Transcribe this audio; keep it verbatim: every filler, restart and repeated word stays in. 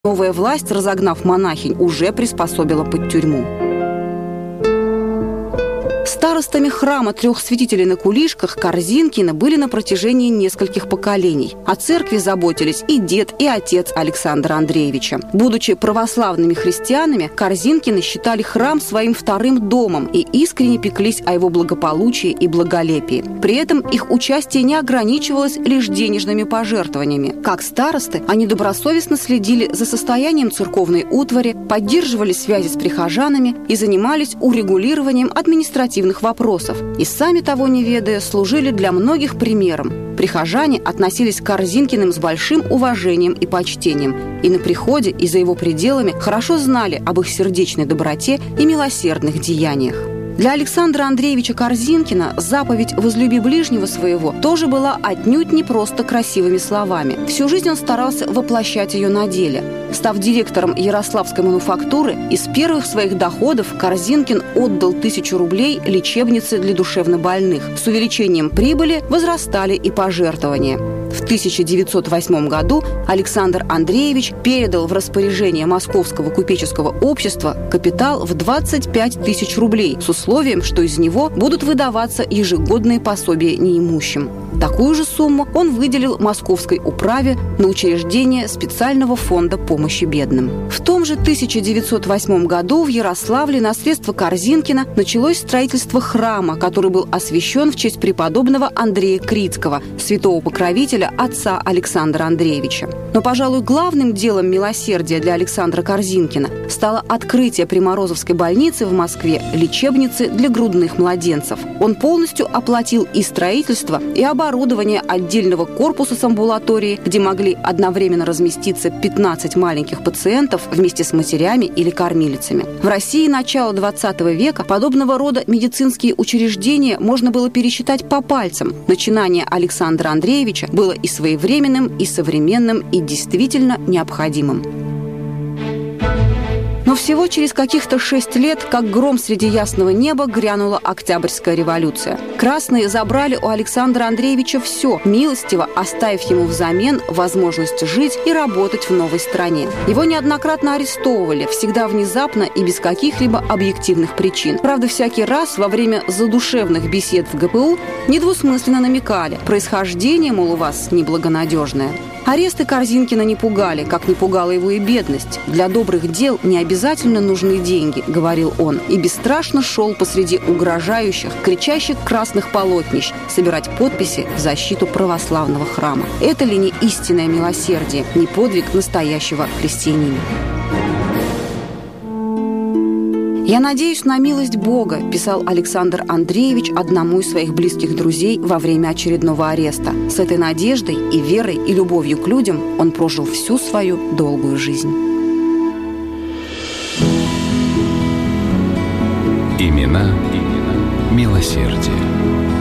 Новая власть, разогнав монахинь, уже приспособила под тюрьму. Старостами храма трех святителей на Кулишках Корзинкины были на протяжении нескольких поколений. О церкви заботились и дед, и отец Александра Андреевича. Будучи православными христианами, Корзинкины считали храм своим вторым домом и искренне пеклись о его благополучии и благолепии. При этом их участие не ограничивалось лишь денежными пожертвованиями. Как старосты, они добросовестно следили за состоянием церковной утвари, поддерживали связи с прихожанами и занимались урегулированием административных вопросов. И сами того не ведая, служили для многих примером. Прихожане относились к Корзинкиным с большим уважением и почтением, и на приходе, и за его пределами хорошо знали об их сердечной доброте и милосердных деяниях. Для Александра Андреевича Корзинкина заповедь «возлюби ближнего своего» тоже была отнюдь не просто красивыми словами. Всю жизнь он старался воплощать ее на деле. Став директором Ярославской мануфактуры, из первых своих доходов Корзинкин отдал тысячу рублей лечебнице для душевнобольных. С увеличением прибыли возрастали и пожертвования. В тысяча девятьсот восьмом году Александр Андреевич передал в распоряжение Московского купеческого общества капитал в двадцать пять тысяч рублей с условием, что из него будут выдаваться ежегодные пособия неимущим. Такую же сумму он выделил Московской управе на учреждение специального фонда помощи бедным. В том же тысяча девятьсот восьмом году в Ярославле на средства Корзинкина началось строительство храма, который был освящен в честь преподобного Андрея Крицкого, святого покровителя отца Александра Андреевича. Но, пожалуй, главным делом милосердия для Александра Корзинкина стало открытие при Морозовской больнице в Москве лечебницы для грудных младенцев. Он полностью оплатил и строительство, и оборудование отдельного корпуса с амбулаторией, где могли одновременно разместиться пятнадцать маленьких пациентов вместе с матерями или кормилицами. В России начала двадцатого века подобного рода медицинские учреждения можно было пересчитать по пальцам. Начинание Александра Андреевича было и своевременным, и современным, и действительно необходимым. Но всего через каких-то шесть лет, как гром среди ясного неба, грянула Октябрьская революция. Красные забрали у Александра Андреевича все, милостиво оставив ему взамен возможность жить и работать в новой стране. Его неоднократно арестовывали, всегда внезапно и без каких-либо объективных причин. Правда, всякий раз во время задушевных бесед в гэ пэ у недвусмысленно намекали: происхождение, мол, у вас неблагонадежное. Аресты Корзинкина не пугали, как не пугала его и бедность. «Для добрых дел не обязательно нужны деньги», — говорил он, и бесстрашно шел посреди угрожающих, кричащих красных полотнищ собирать подписи в защиту православного храма. Это ли не истинное милосердие, не подвиг настоящего христианина? «Я надеюсь на милость Бога», – писал Александр Андреевич одному из своих близких друзей во время очередного ареста. С этой надеждой и верой и любовью к людям он прожил всю свою долгую жизнь. Имена, имена милосердия.